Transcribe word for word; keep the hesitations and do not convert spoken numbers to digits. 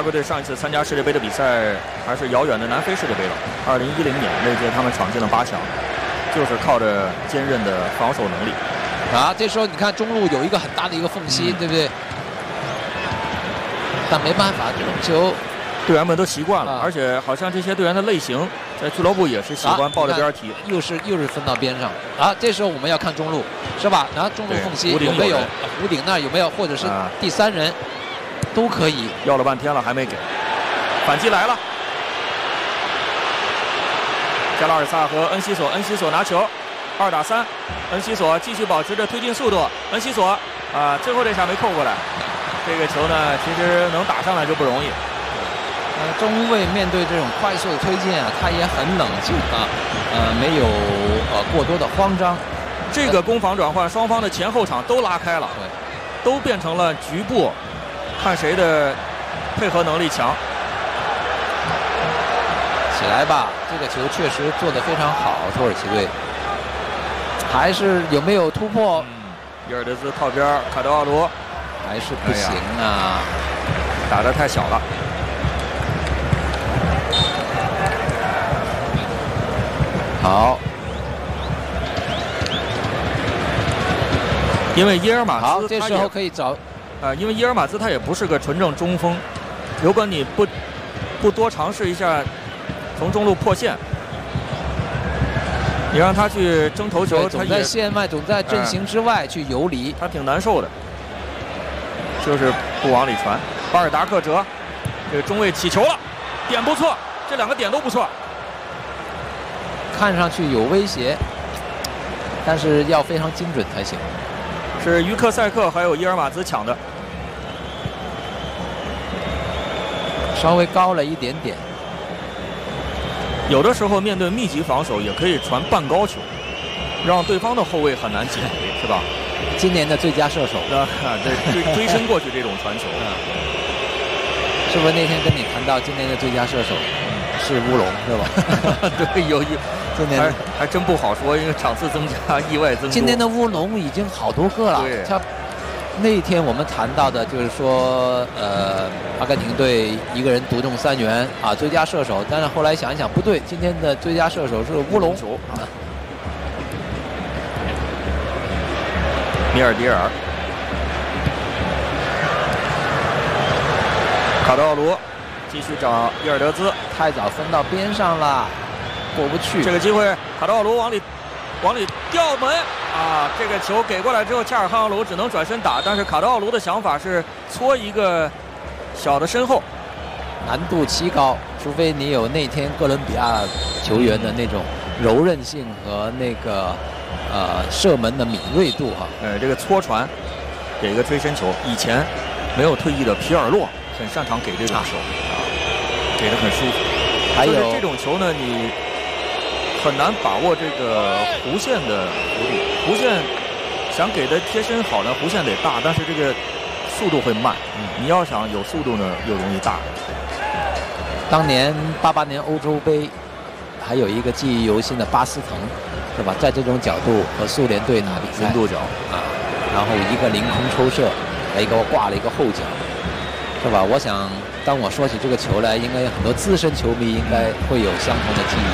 国队上一次参加世界杯的比赛还是遥远的南非世界杯了，二零一零年那届他们闯进了八强，就是靠着坚韧的防守能力。 啊，这时候你看中路有一个很大的一个缝隙，嗯、对不对？但没办法，这种球队员们都习惯了， 啊、 而且好像这些队员的类型在俱乐部也是喜欢抱着边踢、啊。 又是又是分到边上啊！这时候我们要看中路，是吧？然后中路缝隙有没有？弧顶那儿有没有？或者是第三人、啊、都可以。 要了半天了还没给，反击来了。加拉尔萨和恩西索，恩西索拿球，二打三，恩西索继续保持着推进速度，恩西索啊，最后这下没扣过来。这个球呢，其实能打上来就不容易。 呃，中卫面对这种快速的推进啊，他也很冷静啊，呃，没有呃过多的慌张。 这个攻防转换，双方的前后场都拉开了，对，都变成了局部，看谁的配合能力强。 起来吧，这个球确实做得非常好，土耳其队。还是有没有突破？ 嗯，伊尔德兹靠边，卡德奥卢还是不行啊， 哎、打得太小了。 好， 因为伊尔马兹好，这时候可以找， 啊、呃，因为伊尔马兹他也不是个纯正中锋，如果你不不多尝试一下从中路破线，你让他去争头球，他总在线外，总在阵型之外去游离， 他挺难受的。就是不往里传。巴尔达克哲，这个中卫起球了，点不错，这两个点都不错。 看上去有威胁，但是要非常精准才行。 是于克塞克还有伊尔马兹抢的， 稍微高了一点点。 有的时候面对密集防守，也可以传半高球，让对方的后卫很难解围，是吧？ 今年的最佳射手。 啊，对，追追身过去这种传球， 嗯，是不是那天跟你谈到今年的最佳射手？是乌龙是吧？ 对，有一今年 还, 还真不好说，因为场次增加，意外增多。 今年的乌龙已经好多个了。 对， 他那天我们谈到的就是说，呃，阿根廷队一个人独中三元啊，最佳射手。但是后来想一想，不对，今天的最佳射手是乌龙球啊。米尔迪尔，卡德奥卢。继续找伊尔德兹， 太早分到边上了，过不去。 这个机会，卡德奥卢往里往里吊门啊！这个球给过来之后，恰尔汗奥卢只能转身打，但是卡德奥卢的想法是搓一个小的身后， 难度奇高，除非你有那天哥伦比亚球员的那种柔韧性和那个呃射门的敏锐度哈。 呃，这个搓传，给一个推身球。以前没有退役的皮尔洛很擅长给这种球。啊，给得很舒服， 还有这种球呢，你很难把握这个弧线的弧度。弧线想给的贴身好呢，弧线得大，但是这个速度会慢。嗯，你要想有速度呢，又容易大。 当年八八年欧洲杯，还有一个记忆犹新的巴斯滕，是吧？在这种角度和苏联队打比赛， 云度角啊，然后一个凌空抽射，一个挂了一个后脚，是吧？我想。当我说起这个球来，应该很多资深球迷应该会有相同的记忆。